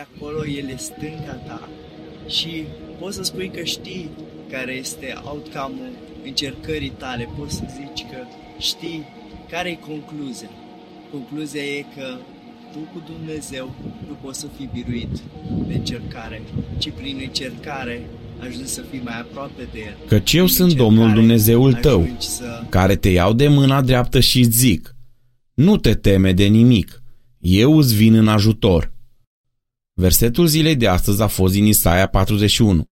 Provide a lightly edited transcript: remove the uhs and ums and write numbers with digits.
acolo, El e stânga ta și poți să spui că știi care este outcome-ul încercării tale, poți să zici că știi care e concluzia. Concluzia e că tu cu Dumnezeu nu poți să fii biruit de încercare, ci prin încercare ajungi să fii mai aproape de El. Căci eu sunt Domnul Dumnezeul tău, care te iau de mâna dreaptă și zic: nu te teme de nimic, eu îți vin în ajutor. Versetul zilei de astăzi a fost din Isaia 41.